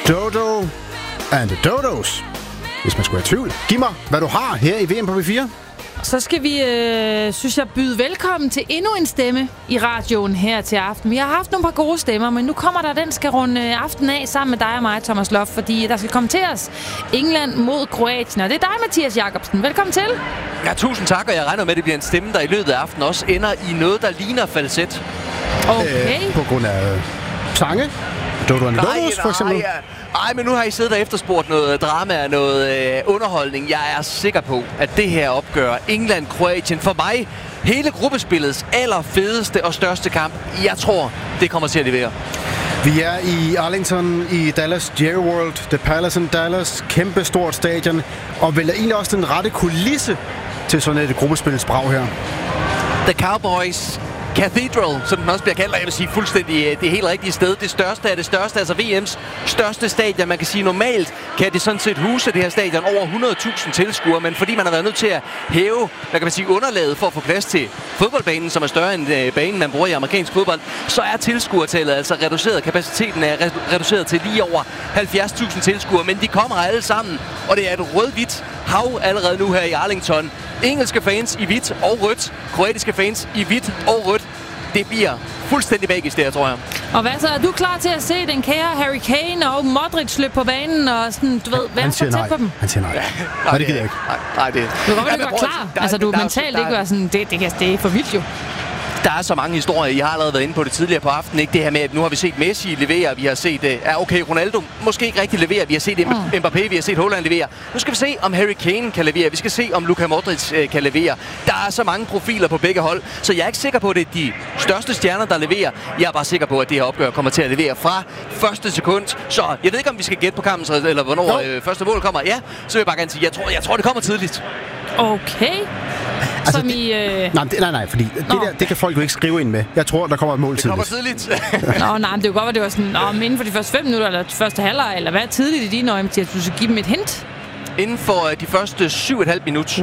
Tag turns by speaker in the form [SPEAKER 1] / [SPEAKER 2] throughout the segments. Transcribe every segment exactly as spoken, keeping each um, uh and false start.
[SPEAKER 1] Dodo and the Dodos. Hvis man skulle have tvivl. Giv mig, hvad du har her i V M på B fire.
[SPEAKER 2] Så skal vi, øh, synes jeg, byde velkommen til endnu en stemme i radioen her til aften. Vi har haft nogle par gode stemmer, men nu kommer der den, skal runde aften af sammen med dig og mig, Thomas Loff, fordi der skal komme til os England mod Kroatien. Og det er dig, Mathias Jacobsen. Velkommen til.
[SPEAKER 3] Ja, tusind tak, og jeg regner med, at det bliver en stemme, der i løbet af aftenen også ender i noget, der ligner falset.
[SPEAKER 2] Okay.
[SPEAKER 1] Øh, på grund af sange. Dodo and the Dodos, for eksempel.
[SPEAKER 3] Nej, Ej, men nu har I siddet og efterspurgt noget drama og noget øh, underholdning. Jeg er sikker på, at det her opgør England-Kroatien for mig hele gruppespillets allerfedeste og største kamp. Jeg tror, det kommer til at levere.
[SPEAKER 1] Vi er i Arlington i Dallas, Jerry World, The Palace in Dallas. Kæmpe stort stadion. Og vel er egentlig også den rette kulisse til sådan et gruppespillets brag her.
[SPEAKER 3] The Cowboys Cathedral, som den også bliver kaldt, og jeg vil sige fuldstændig det helt rigtige sted. Det største af det største, altså V M's største stadion. Man kan sige, normalt kan det sådan set huse det her stadion over hundrede tusind tilskuere, men fordi man har været nødt til at hæve, hvad kan man sige, underlaget for at få plads til fodboldbanen, som er større end øh, banen, man bruger i amerikansk fodbold, så er tilskuertallet altså reduceret. Kapaciteten er re- reduceret til lige over halvfjerds tusind tilskuere, men de kommer alle sammen, og det er et rød-hvidt hav allerede nu her i Arlington. Engelske fans i hvidt og rødt, kroatiske fans i hvidt og rødt. Det bliver fuldstændig magisk der, tror jeg.
[SPEAKER 2] Og hvad så? Er du klar til at se den kære Harry Kane og Modric løbe på banen og sådan, du ved, være så tæt på dem?
[SPEAKER 1] Han siger nej. Ja, nej, det gider jeg ikke.
[SPEAKER 3] Nej, nej, det...
[SPEAKER 2] Du kan godt være, du er klar. Der, altså, du er mentalt der, ikke være sådan, det, det, det er for vildt jo.
[SPEAKER 3] Der er så mange historier. I har allerede været inde på det tidligere på aftenen. Ikke det her med, at nu har vi set Messi levere. Vi har set, ja okay, Ronaldo måske ikke rigtig levere. Vi har set mm. Mbappé, vi har set Haaland levere. Nu skal vi se, om Harry Kane kan levere. Vi skal se, om Luka Modric øh, kan levere. Der er så mange profiler på begge hold. Så jeg er ikke sikker på, at det er de største stjerner, der leverer. Jeg er bare sikker på, at det her opgør kommer til at levere fra første sekund. Så jeg ved ikke, om vi skal gætte på kampen, eller hvornår øh, første mål kommer. Ja, så vil jeg bare gerne sige, jeg tror, jeg tror det kommer tidligt.
[SPEAKER 2] Okay.
[SPEAKER 1] Altså,
[SPEAKER 2] Som i... Øh...
[SPEAKER 1] Nej, det, nej, nej, fordi det, der, det kan folk jo ikke skrive ind med. Jeg tror, der kommer et mål
[SPEAKER 3] det
[SPEAKER 1] tidligt.
[SPEAKER 3] Det kommer tidligt.
[SPEAKER 2] Nå, nej, men det er jo godt, at det var sådan, Nå, inden for de første fem minutter, eller første halvleg, eller hvad tidligt i dine øjne, til at du skal give dem et hint?
[SPEAKER 3] Inden for de første syv og et halvt minut.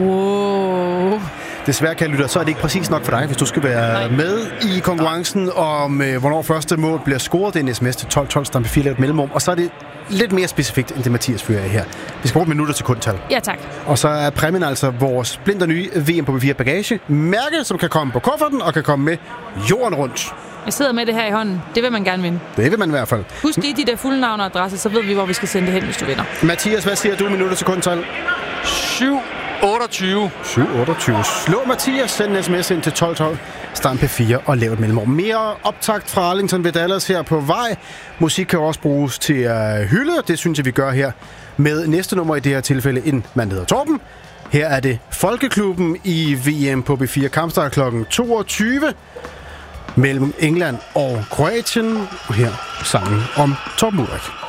[SPEAKER 2] Wow.
[SPEAKER 1] Desværre, kan lytte, så er det ikke præcis nok for dig, hvis du skal være Nej. med i konkurrencen om, øh, hvornår første mål bliver scoret. Det er en sms til tolv tolv, stampe fire, lavet mellemrum. Og så er det lidt mere specifikt, end det Mathias fører her. Vi skal bruge minutter til kundtal.
[SPEAKER 2] Ja, tak.
[SPEAKER 1] Og så er præmien altså vores splinter nye V M på B fire bagage. Mærke, som kan komme på kufferten og kan komme med jorden rundt.
[SPEAKER 2] Jeg sidder med det her i hånden. Det vil man gerne vinde.
[SPEAKER 1] Det vil man i hvert fald.
[SPEAKER 2] Husk lige de der fulde navn og adresse, så ved vi, hvor vi skal sende det hen, hvis du vinder.
[SPEAKER 1] Mathias, hvad siger du minutter til kundtal?
[SPEAKER 3] syv otteogtyve.
[SPEAKER 1] syv otteogtyve. Slå Mathias, send en sms ind til tolv tolv, stamp P fire og lav et mellemrum. Mere optakt fra Arlington ved Dallas her på vej. Musik kan også bruges til at hylde, det synes jeg, vi gør her med næste nummer i det her tilfælde. En mand, der hedder Torben. Her er det Folkeklubben i V M på B fire. Kampstart klokken toogtyve mellem England og Kroatien. Og her sangen om Torben Ulrik.